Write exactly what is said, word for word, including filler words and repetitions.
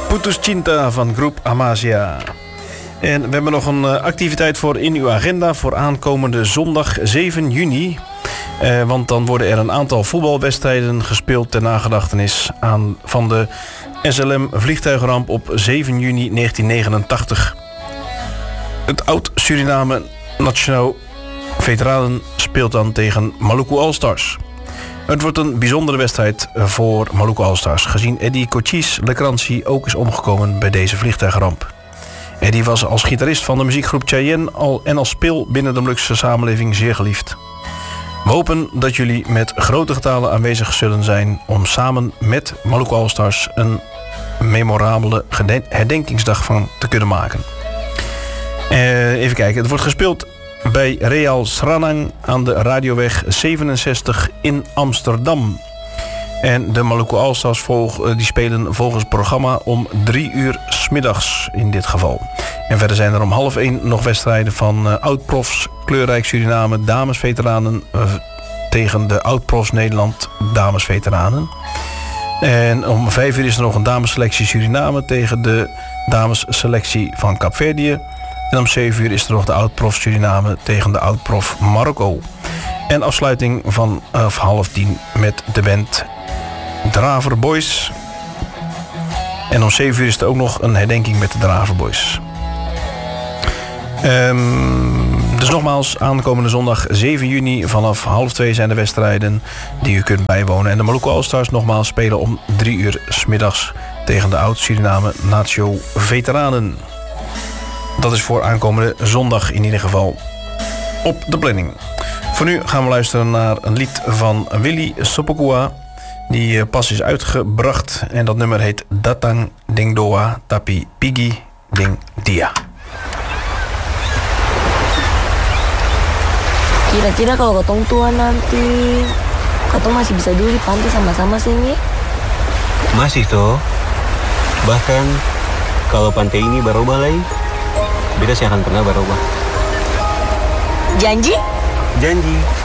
Putus Cinta van groep Amasia. En we hebben nog een activiteit voor in uw agenda voor aankomende zondag zeven juni. Eh, want dan worden er een aantal voetbalwedstrijden gespeeld ter nagedachtenis aan van de S L M-vliegtuigramp op zeven juni negentien negenentachtig. Het oud-Suriname Nationaal Veteranen speelt dan tegen Maluku All-Stars. Het wordt een bijzondere wedstrijd voor Maluku All-Stars, gezien Eddie Cochise Lecransi ook is omgekomen bij deze vliegtuigramp. Eddie was als gitarist van de muziekgroep Cheyenne al en als speel binnen de Molukse samenleving zeer geliefd. We hopen dat jullie met grote getalen aanwezig zullen zijn om samen met Maluku All-Stars een memorabele herdenkingsdag van te kunnen maken. Uh, even kijken, het wordt gespeeld bij Real Sranang aan de Radioweg zevenenzestig in Amsterdam. En de Maluku All-Stars volg, die spelen volgens het programma om drie uur 's middags in dit geval. En verder zijn er om half één nog wedstrijden van uh, oud-profs Kleurrijk Suriname damesveteranen uh, tegen de oud-profs Nederland damesveteranen. En om vijf uur is er nog een damesselectie Suriname tegen de damesselectie van Kaapverdië. En om zeven uur is er nog de oud-prof Suriname tegen de oud-prof Marokko. En afsluiting van uh, half tien met de band Draver Boys. En om zeven uur is er ook nog een herdenking met de Draver Boys. Um, dus nogmaals, aankomende zondag zeven juni vanaf half twee zijn de wedstrijden die u kunt bijwonen. En de Maluku All-Stars nogmaals spelen om drie uur 's middags tegen de oud-Suriname Natio Veteranen. Dat is voor aankomende zondag in ieder geval op de planning. Voor nu gaan we luisteren naar een lied van Willy Sopokua, die pas is uitgebracht. En dat nummer heet Datang Ding Doa Tapi Pigi Ding Dia. Kira-kira kalau ketong tua nanti, ketong masih bisa dulu di pantai sama-sama sih, Nyi? Masih toh. Bahkan kalau pantai ini berubah lagi, beta sih akan pernah berubah. Janji? Janji.